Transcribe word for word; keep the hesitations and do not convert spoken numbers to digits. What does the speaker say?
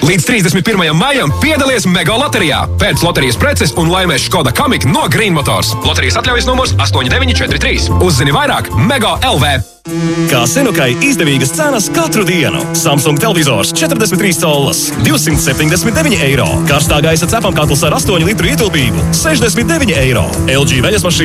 Līdz trīsdesmit pirmajam maijam piedalies Mega loterijā. Pēc loterijas preces un laimēs Škoda Kamiq no Green Motors. Loterijas atļaujas numurs astoņi deviņi četri trīs. Uzzini vairāk Mega L V. Kā Senukai izdevīgas cenas katru dienu. Samsung televizors četrdesmit trīs collas divsimt septiņdesmit deviņi eiro. Karstā gaisa cepamkatls ar astoņu litru ietilpību sešdesmit deviņi eiro. L G veļas mašīna